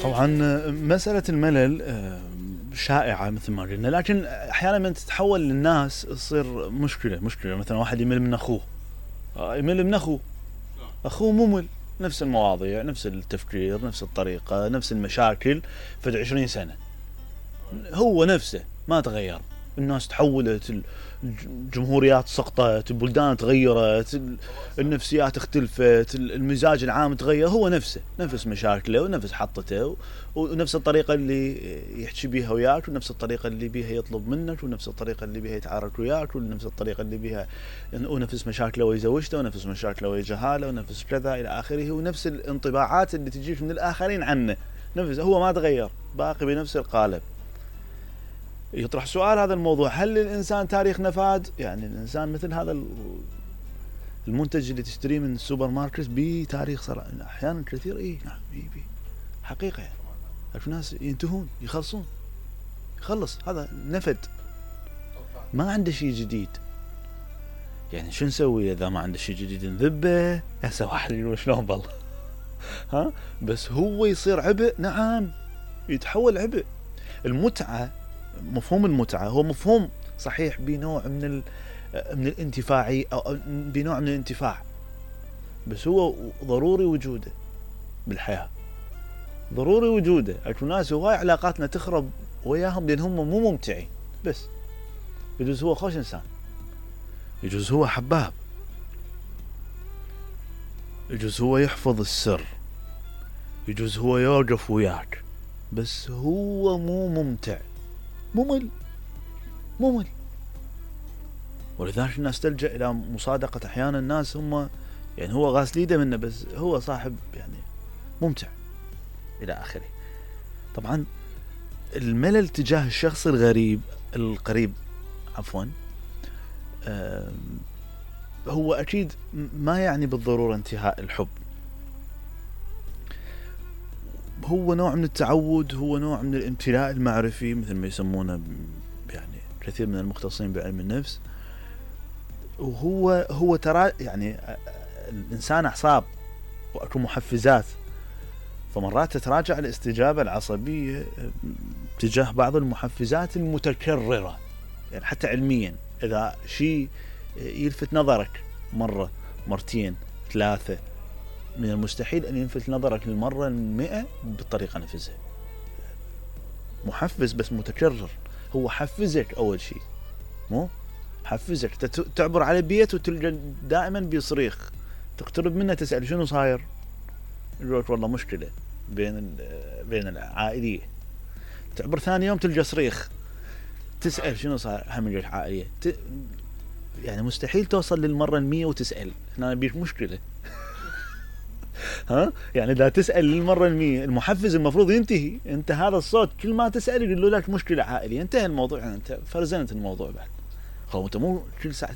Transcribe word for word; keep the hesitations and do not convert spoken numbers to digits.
طبعا مسألة الملل شائعة مثل ما قلنا، لكن أحيانا من تتحول للناس تصير مشكلة مشكلة مثلا واحد يمل من أخوه، يمل من أخوه أخوه ممل، نفس المواضيع نفس التفكير نفس الطريقة نفس المشاكل في عشرين سنة، هو نفسه ما تغير. الناس تحولت، الجمهوريات سقطت، البلدان تغيرت، النفسيات اختلفت، المزاج العام تغير، هو نفسه نفس مشاكله ونفس حطته ونفس الطريقة اللي يحكي بيها وياك ونفس الطريقة اللي بيها يطلب منك ونفس الطريقة اللي بيها يتعارك وياك ونفس الطريقة اللي بيها ونفس مشاكله ويزوجته ونفس مشاكله ويجهاله ونفس كذا إلى آخره، ونفس الانطباعات اللي تجيك من الآخرين عنه نفسه، هو ما تغير باقي بنفس القالب. يطرح سؤال هذا الموضوع: هل للإنسان تاريخ نفاد؟ يعني الإنسان مثل هذا المنتج اللي تشتريه من السوبر ماركت بيه تاريخ صراحة أحيانا كثير. إيه نعم بيه بيه حقيقة، يعني أعرف ناس ينتهون يخلصون يخلص هذا نفد، ما عنده شيء جديد. يعني شو نسوي إذا ما عنده شيء جديد؟ نذبه؟ هسه واحد يقول شلون بالله ها، بس هو يصير عبء. نعم يتحول عبء. المتعة، مفهوم المتعة هو مفهوم صحيح بنوع من من الانتفاعي أو بنوع من الانتفاع، بس هو ضروري وجوده بالحياة، ضروري وجوده. اكو ناس هواي علاقاتنا تخرب وياهم لان هم مو ممتعين، بس يجوز هو خوش انسان، يجوز هو حباب، يجوز هو يحفظ السر، يجوز هو يوقف وياك، بس هو مو ممتع، ممل ممل. ولذلك الناس تلجأ إلى مصادقة أحيانا الناس هم يعني هو غاس ليده منه بس هو صاحب يعني ممتع إلى آخره. طبعا الملل تجاه الشخص الغريب القريب عفوا هو أكيد ما يعني بالضرورة انتهاء الحب، هو نوع من التعود، هو نوع من الامتلاء المعرفي مثل ما يسمونه يعني كثير من المختصين بعلم النفس. وهو هو ترى يعني الإنسان أعصاب وأكو محفزات، فمرات تتراجع الاستجابة العصبية تجاه بعض المحفزات المتكررة. يعني حتى علميا إذا شيء يلفت نظرك مرة مرتين ثلاثة، من المستحيل أن يلفت نظرك للمرة المئة بالطريقة نفسها. محفز بس متكرر، هو حفزك أول شيء، مو حفزك تعبر على بيت وتلقى دائما بيصريخ، تقترب منه تسأل شنو صاير، يقولك والله مشكلة بين بين العائلية، تعبر ثاني يوم تلقى صريخ، تسأل شنو صاير هم عائلية، ت... يعني مستحيل توصل للمرة المية وتسأل، هنا بيك مشكلة ها. يعني إذا تسأل للمرة المية المحفز المفروض ينتهي، أنت هذا الصوت كل ما تسأل يقول لك مشكلة عائلية، انتهى الموضوع، يعني أنت فرزنت الموضوع بعد. هو أنت مو كل ساعة